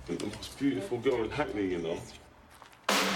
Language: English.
The most beautiful girl in Hackney, you know.